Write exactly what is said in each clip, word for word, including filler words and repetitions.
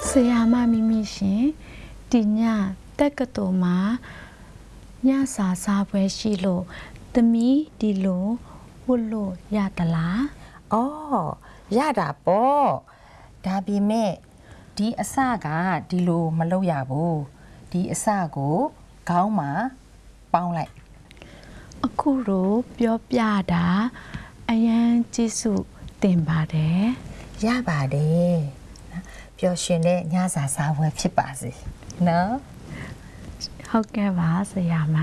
ဆရာမမိမိရှင်ဒီညတက်ကတော်မှာညစာစားပွဲရှိလို့သမီးဒီလိုဝတ်လို့ရတလားอ๋อရတာပေါ့ဒါပေမဲ့ဒီအစကဒီလိုမလုပ်ရဘူးဒီအစကိုခေါင်းမှာပေါင်းလိုက်အခုတော့ပြောပြတာအရန်ကျေးဇူးတင်ပါတယ်ရပါတယ်ပျော်ရွှင်တဲ့ညစာစားပွဲဖြစ်ပါစေနော်ဟုတ်ကဲ့ပါဆရာမ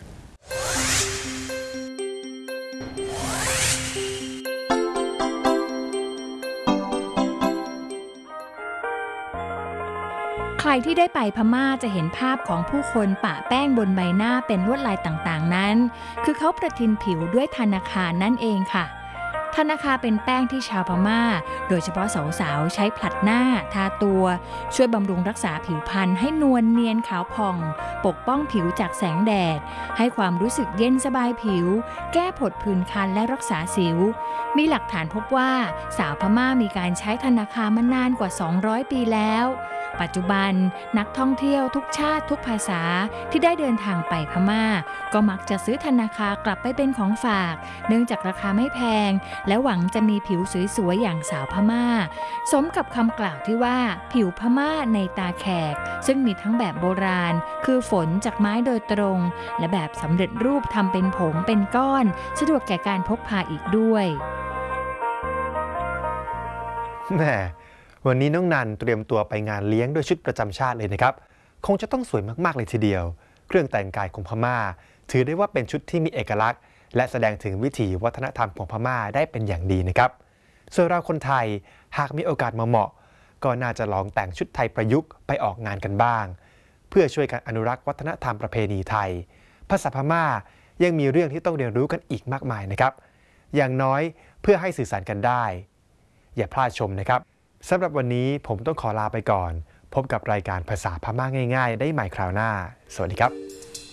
ใครที่ได้ไปพม่าจะเห็นภาพของผู้คนปะแป้งบนใบหน้าเป็นลวดลายต่างๆนั้นคือเขาประทินผิวด้วยธนาคารนั่นเองค่ะธนาคารเป็นแป้งที่ชาวพม่าโดยเฉพาะสาวๆใช้ผลัดหน้าทาตัวช่วยบำรุงรักษาผิวพรรณให้นวลเนียนขาวผ่องปกป้องผิวจากแสงแดดให้ความรู้สึกเย็นสบายผิวแก้ผดผื่นคันและรักษาสิวมีหลักฐานพบว่าสาวพม่ามีการใช้ธนาคารมานานกว่าสองร้อยปีแล้วปัจจุบันนักท่องเที่ยวทุกชาติทุกภาษาที่ได้เดินทางไปพม่าก็มักจะซื้อธนาคารกลับไปเป็นของฝากเนื่องจากราคาไม่แพงและหวังจะมีผิวสวยๆอย่างสาวพม่าสมกับคำกล่าวที่ว่าผิวพม่าในตาแขกซึ่งมีทั้งแบบโบราณคือฝนจากไม้โดยตรงและแบบสำเร็จรูปทำเป็นผงเป็นก้อนสะดวกแก่การพกพาอีกด้วยแหมวันนี้น้องนันเตรียมตัวไปงานเลี้ยงด้วยชุดประจำชาติเลยนะครับคงจะต้องสวยมากๆเลยทีเดียวเครื่องแต่งกายของพม่าถือได้ว่าเป็นชุดที่มีเอกลักษณ์และแสดงถึงวิถีวัฒนธรรมของพม่าได้เป็นอย่างดีนะครับส่วนเราคนไทยหากมีโอกาสมาเหมาะก็น่าจะลองแต่งชุดไทยประยุกต์ไปออกงานกันบ้างเพื่อช่วยกันอนุรักษ์วัฒนธรรมประเพณีไทยภาษาพม่ายังมีเรื่องที่ต้องเรียนรู้กันอีกมากมายนะครับอย่างน้อยเพื่อให้สื่อสารกันได้อย่าพลาดชมนะครับสำหรับวันนี้ผมต้องขอลาไปก่อนพบกับรายการภาษาพม่าง่ายๆได้ใหม่คราวหน้าสวัสดีครับ